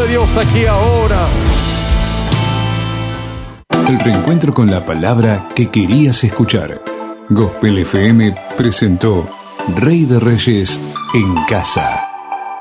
de Dios aquí ahora. El reencuentro con la palabra que querías escuchar. Gospel FM presentó Rey de Reyes en casa.